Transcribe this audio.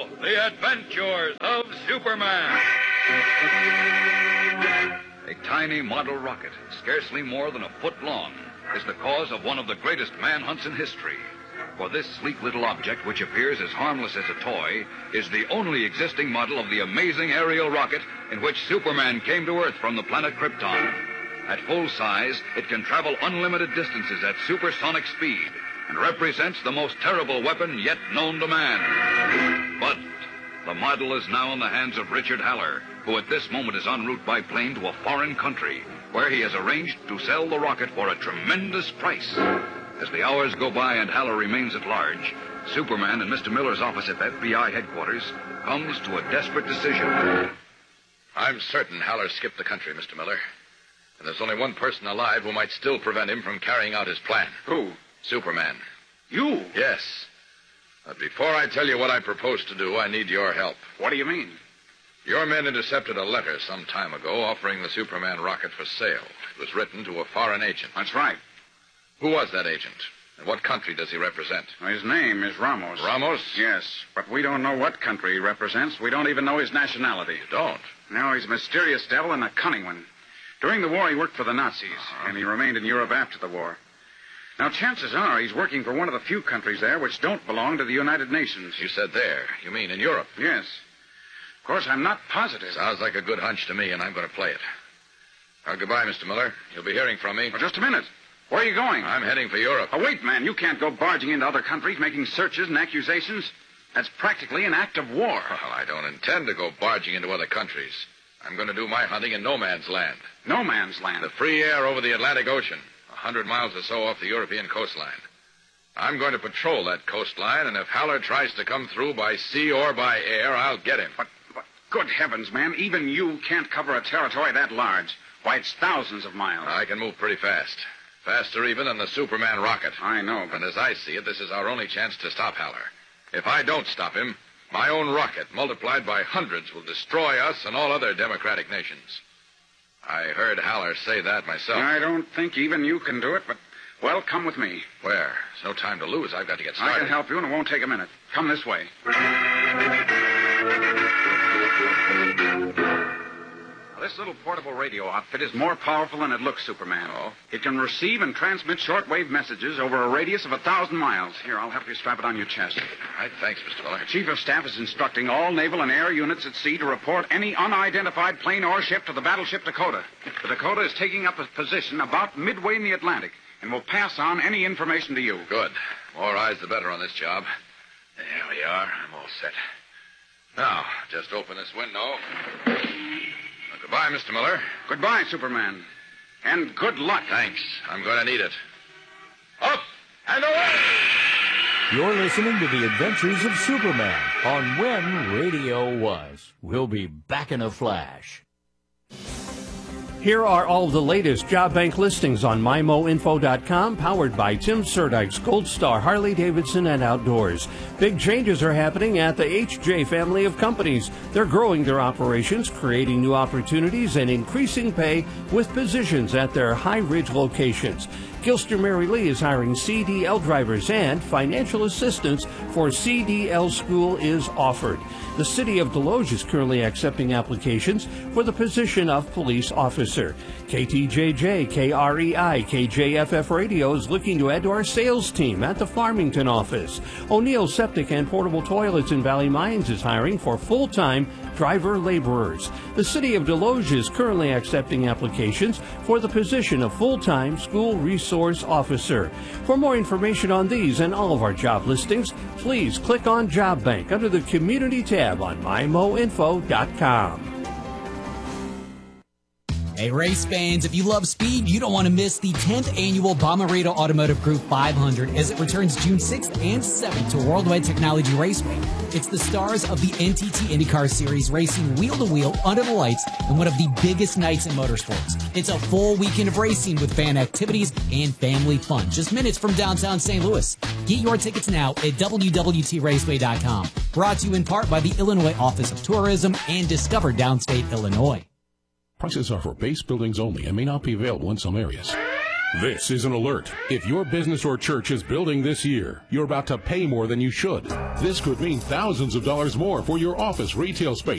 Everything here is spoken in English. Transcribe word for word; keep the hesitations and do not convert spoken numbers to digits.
now, the adventures of Superman. A tiny model rocket, scarcely more than a foot long, is the cause of one of the greatest manhunts in history. For this sleek little object, which appears as harmless as a toy, is the only existing model of the amazing aerial rocket in which Superman came to Earth from the planet Krypton. At full size, it can travel unlimited distances at supersonic speed and represents the most terrible weapon yet known to man. But the model is now in the hands of Richard Haller, who at this moment is en route by plane to a foreign country, where he has arranged to sell the rocket for a tremendous price. As the hours go by and Haller remains at large, Superman in Mister Miller's office at the F B I headquarters comes to a desperate decision. I'm certain Haller skipped the country, Mister Miller. And there's only one person alive who might still prevent him from carrying out his plan. Who? Superman. You? Yes. But before I tell you what I propose to do, I need your help. What do you mean? Your men intercepted a letter some time ago offering the Superman rocket for sale. It was written to a foreign agent. That's right. Who was that agent? And what country does he represent? His name is Ramos. Ramos? Yes, but we don't know what country he represents. We don't even know his nationality. You don't? No, he's a mysterious devil and a cunning one. During the war, he worked for the Nazis, uh-huh. and he remained in Europe after the war. Now, chances are he's working for one of the few countries there which don't belong to the United Nations. You said there. You mean in Europe? Yes. Of course, I'm not positive. Sounds like a good hunch to me, and I'm going to play it. Well, goodbye, Mister Miller. You'll be hearing from me. Well, just a minute. Where are you going? I'm heading for Europe. Oh, wait, man. You can't go barging into other countries making searches and accusations. That's practically an act of war. Well, I don't intend to go barging into other countries. I'm going to do my hunting in no man's land. No man's land? The free air over the Atlantic Ocean, a hundred miles or so off the European coastline. I'm going to patrol that coastline, and if Haller tries to come through by sea or by air, I'll get him. But, but good heavens, man, even you can't cover a territory that large. Why, it's thousands of miles. I can move pretty fast. Faster even than the Superman rocket. I know, but... And as I see it, this is our only chance to stop Haller. If I don't stop him, my own rocket, multiplied by hundreds, will destroy us and all other democratic nations. I heard Haller say that myself. I don't think even you can do it, but, well, come with me. Where? There's no time to lose. I've got to get started. I can help you, and it won't take a minute. Come this way. This little portable radio outfit is more powerful than it looks, Superman. Oh? It can receive and transmit shortwave messages over a radius of a thousand miles. Here, I'll help you strap it on your chest. All right, thanks, Mister Miller. The Chief of Staff is instructing all naval and air units at sea to report any unidentified plane or ship to the battleship Dakota. The Dakota is taking up a position about midway in the Atlantic and will pass on any information to you. Good. More eyes the better on this job. There we are. I'm all set. Now, just open this window. Goodbye, Mister Miller. Goodbye, Superman. And good luck. Thanks. I'm going to need it. Up and away! You're listening to The Adventures of Superman on When Radio Was. We'll be back in a flash. Here are all the latest job bank listings on my mo info dot com, powered by Tim Surdyk's Gold Star Harley-Davidson and Outdoors. Big changes are happening at the H J family of companies. They're growing their operations, creating new opportunities, and increasing pay with positions at their High Ridge locations. Gilster Mary Lee is hiring C D L drivers, and financial assistance for C D L school is offered. The city of Deloge is currently accepting applications for the position of police officer. K T J J, K R E I, K J F F Radio is looking to add to our sales team at the Farmington office. O'Neill Septic and Portable Toilets in Valley Mines is hiring for full-time driver laborers. The city of Deloge is currently accepting applications for the position of full-time school resource officer. For more information on these and all of our job listings, please click on Job Bank under the Community tab on my mo info dot com. Hey, race fans, if you love speed, you don't want to miss the tenth annual Bomarito Automotive Group five hundred as it returns June sixth and seventh to Worldwide Technology Raceway. It's the stars of the N T T IndyCar Series racing wheel-to-wheel under the lights in one of the biggest nights in motorsports. It's a full weekend of racing with fan activities and family fun, just minutes from downtown Saint Louis. Get your tickets now at w w t raceway dot com. Brought to you in part by the Illinois Office of Tourism and Discover Downstate Illinois. Prices are for base buildings only and may not be available in some areas. This is an alert. If your business or church is building this year, you're about to pay more than you should. This could mean thousands of dollars more for your office, retail space,